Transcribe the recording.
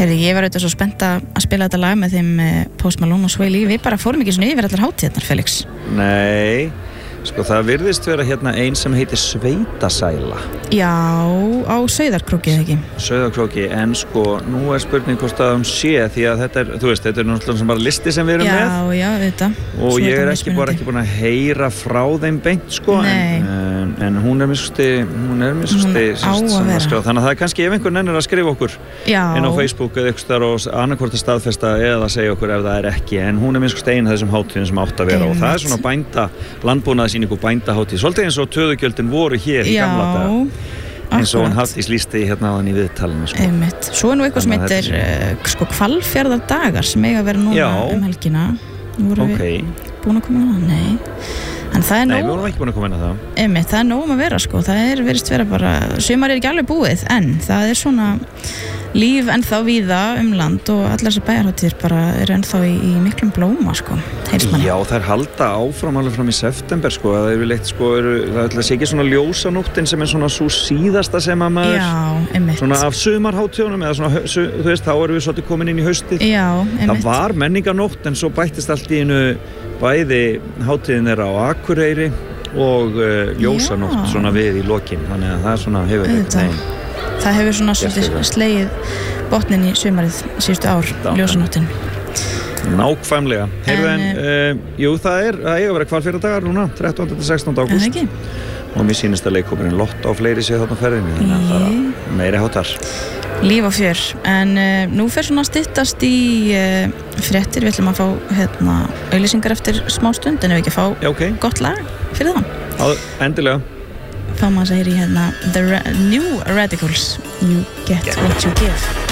Heyrðu, ég var auðvitað svo spennt að spila þetta lag með þeim Post Malone og Sway Lee. Við bara fórum ekki svona yfir allar hátíðarnar, Felix. Nei, sko það virðist vera hérna ein sem heitir Sveitasæla. Já, á Sauðárkróki eða ekki? Sauðárkróki, en sko nú spurning hvort að sé því að þetta þú veist, þetta náttúrulega sem bara listi sem við erum með. Já, auðvitað. Og ég ekki búin að heyra frá þeim beint sko, en hún miskusti þannig að það kannski ef einhver nennir að skrifa okkur inn á Facebook eða eitthvað þar og annarkvort að staðfesta eða að segja okkur ef það ekki, en hún miskusti ein af þessum hátíðum sem átt að vera og það svona bænda landbúnaðarsýning og bændahátíð, svolítið eins og töðugjöldin voru hér í gamla dag eins og hann Hafdís lýsti hérna áðan í viðtalinu sko. Svo nú eitthvað sem heitir Hvalfjarðardagar sem eiga að vera núna helgina. Vorum við búin að koma inn á það? Nei. En það Nei, við vorum ekki búin að koma inn á það. Það er nóg að vera sko. Það virðist vera bara, sumar ekki alveg búið, en það er svona líf ennþá víða land og allar þessar bæjarhátíðir bara eru ennþá í miklum blóma sko. Já, þær halda áfram alveg fram í september sko. Það er leitt sko, það sé ekki svona ljósanóttin sem er svona svo síðasta sem að maður svona af sumarhátíðunum eða svona, þú veist, þá erum við svolítið komin inn í haustið. Það var menningarnótt en svo bættist allt í einu bæði hátíðin á Akureyri og ljósanótt svona við í lokin, þannig að það svona hefur eitthvað Það hefur svona slegið botnin í sumarið síðustu ár, ljósanóttin. Nákvæmlega. Jú, það eiga að vera Hvalfjarðardagar núna, 13. til 16. ágúst. Og mér sýnist að leikhópurinn Lott á fleiri séð þarna ferðinni, þannig að það er meiri hátar. Líf og fjör, en nú fer svona að styttast í fréttir, við ætlum að fá auglýsingar eftir smá stund, en ef við ekki að fá gott lag fyrir það. Endilega. Fáum að segja í The New Radicals, You Get What You Give.